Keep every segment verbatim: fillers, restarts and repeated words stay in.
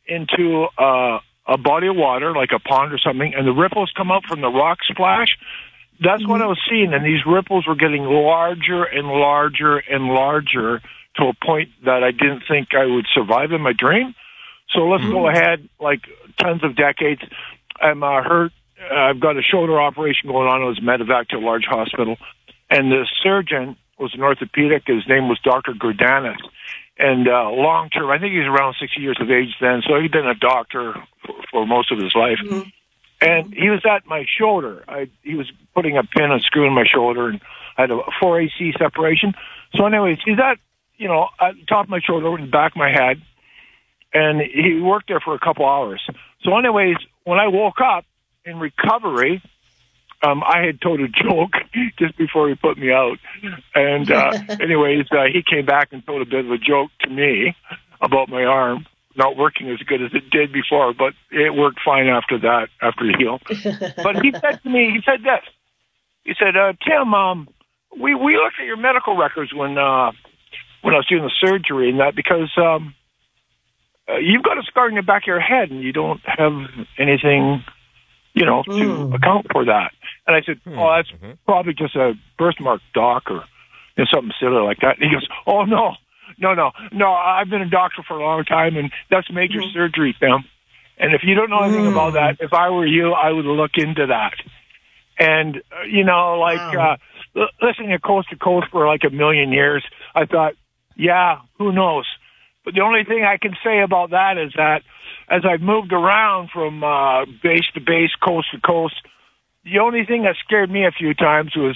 into uh, a body of water, like a pond or something, and the ripples come out from the rock splash. That's mm-hmm. what I was seeing, and these ripples were getting larger and larger and larger to a point that I didn't think I would survive in my dream. So let's mm-hmm. go ahead, like tons of decades. I'm uh, hurt. Uh, I've got a shoulder operation going on. I was medevac to a large hospital, and the surgeon was an orthopedic. His name was Doctor Gordanis. And uh, long term, I think he was around sixty years of age then, so he'd been a doctor for, for most of his life. Mm-hmm. And he was at my shoulder. I, he was putting a pin and screw in my shoulder, and I had a four A C separation. So anyways, he's at, you know, at the top of my shoulder and the back of my head, and he worked there for a couple hours. So anyways, when I woke up in recovery, um, I had told a joke just before he put me out. And uh, anyways, uh, he came back and told a bit of a joke to me about my arm not working as good as it did before, but it worked fine after that, after he healed. But he said to me, he said this. He said, uh, Tim, um, we, we looked at your medical records when uh, when I was doing the surgery and that because um, uh, you've got a scar in the back of your head and you don't have anything, you know, to mm. account for that. And I said, oh, that's mm-hmm. probably just a birthmark, doc, or you know, something silly like that. And he goes, oh, no. No, no, no, I've been a doctor for a long time, and that's major mm-hmm. surgery, Tim. And if you don't know anything mm. about that, if I were you, I would look into that. And, uh, you know, like, wow. uh, listening to Coast to Coast for like a million years, I thought, yeah, who knows? But the only thing I can say about that is that as I've moved around from uh, base to base, coast to coast, the only thing that scared me a few times was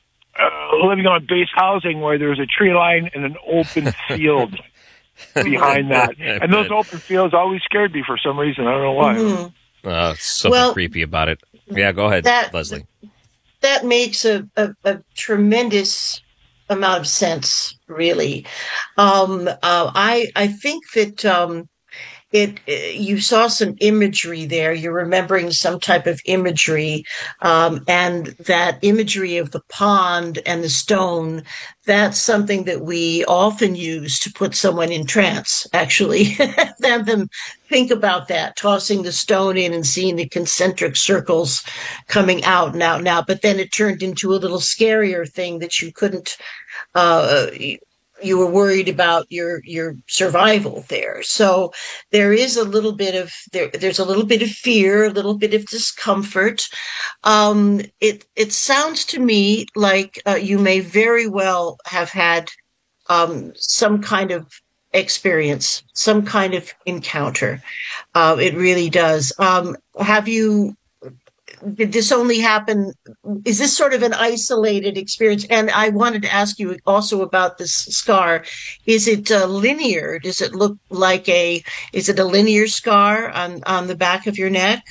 Uh, living on base housing where there's a tree line and an open field behind that. And those open fields always scared me for some reason. I don't know why. Mm-hmm. Uh, something well, creepy about it. Yeah, go ahead, that, Leslie. That makes a, a, a tremendous amount of sense, really. Um, uh, I, I think that... Um, It, it you saw some imagery there. You're remembering some type of imagery, um, and that imagery of the pond and the stone. That's something that we often use to put someone in trance. Actually, have them think about that, tossing the stone in and seeing the concentric circles coming out and out and out. But then it turned into a little scarier thing that you couldn't. Uh, You were worried about your your survival there, so there is a little bit of there. There's a little bit of fear, a little bit of discomfort. Um, it it sounds to me like uh, you may very well have had um, some kind of experience, some kind of encounter. Uh, it really does. Um, have you? Did this only happen? Is this sort of an isolated experience? And I wanted to ask you also about this scar. Is it uh, linear? Does it look like a, is it a linear scar on, on the back of your neck?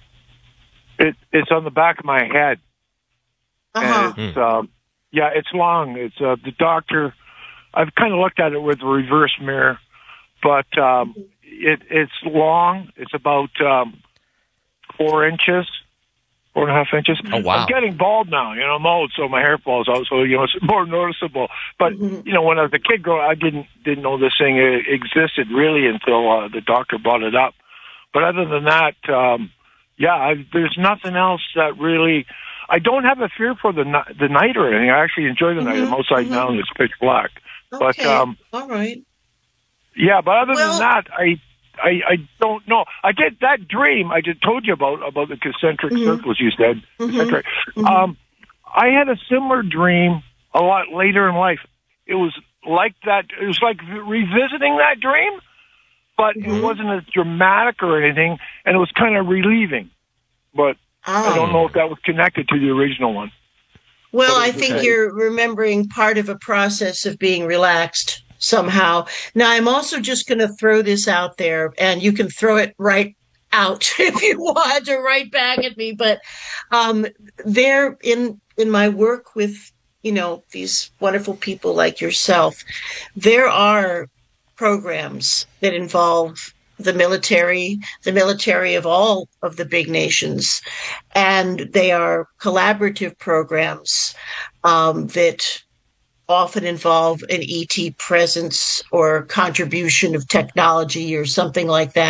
It, it's on the back of my head. Uh-huh. And it's, um, yeah, it's long. It's uh, the doctor, I've kind of looked at it with a reverse mirror, but um, it, it's long. It's about um, four inches. Four and a half inches. Oh, wow. I'm getting bald now. You know, I'm old, so my hair falls out, so, you know, it's more noticeable. But, mm-hmm. you know, when I was a kid growing I didn't didn't know this thing existed really until uh, the doctor brought it up. But other than that, um, yeah, I, there's nothing else that really... I don't have a fear for the the night or anything. I actually enjoy the mm-hmm. night. I'm outside mm-hmm. now and it's pitch black. Okay. But, um, all right. Yeah, but other well, than that, I... I, I don't know. I did that dream I just told you about, about the concentric mm-hmm. circles you said. Mm-hmm. Mm-hmm. Um, I had a similar dream a lot later in life. It was like that. It was like revisiting that dream, but mm-hmm. it wasn't as dramatic or anything, and it was kind of relieving. But oh. I don't know if that was connected to the original one. Well, I think okay. you're remembering part of a process of being relaxed somehow. Now, I'm also just going to throw this out there, and you can throw it right out if you want, or right back at me. But um, there, in in my work with, you know, these wonderful people like yourself, there are programs that involve the military, the military of all of the big nations, and they are collaborative programs um, that often involve an E T presence or contribution of technology or something like that.